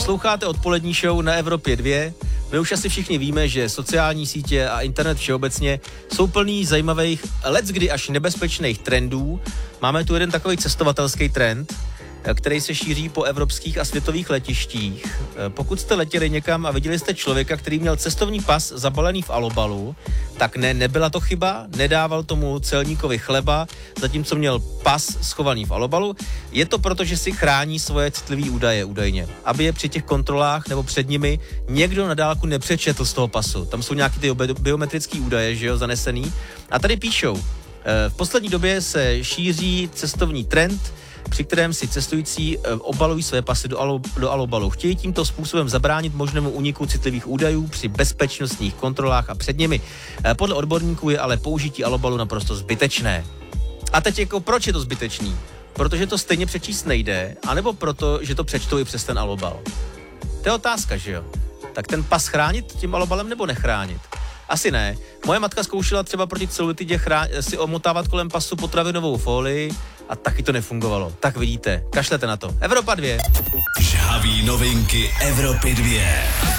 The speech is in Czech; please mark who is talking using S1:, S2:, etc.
S1: Posloucháte odpolední show na Evropě 2. My už asi všichni víme, že sociální sítě a internet všeobecně jsou plný zajímavých, leckdy až nebezpečných trendů. Máme tu jeden takový cestovatelský trend, který se šíří po evropských a světových letištích. Pokud jste letěli někam a viděli jste člověka, který měl cestovní pas zabalený v alobalu, tak nebyla to chyba, nedával tomu celníkovi chleba, zatímco měl pas schovaný v alobalu. Je to proto, že si chrání svoje citlivé údaje údajně, aby je při těch kontrolách nebo před nimi někdo na dálku nepřečetl z toho pasu. Tam jsou nějaký ty biometrické údaje, že jo, zanesený. A tady píšou, v poslední době se šíří cestovní trend, při kterém si cestující obalují své pasy do alobalu. Chtějí tímto způsobem zabránit možnému úniku citlivých údajů při bezpečnostních kontrolách a před nimi. Podle odborníků je ale použití alobalu naprosto zbytečné. A teď jako proč je to zbytečný? Protože to stejně přečíst nejde, anebo proto, že to přečtou i přes ten alobal. To je otázka, že jo? Tak ten pas chránit tím alobalem nebo nechránit? Asi ne. Moje matka zkoušela třeba proti celulitidě si omotávat kolem pasu potravinovou folii a taky to nefungovalo. Tak vidíte, kašlete na to. Evropa 2.
S2: Žhaví novinky Evropy 2.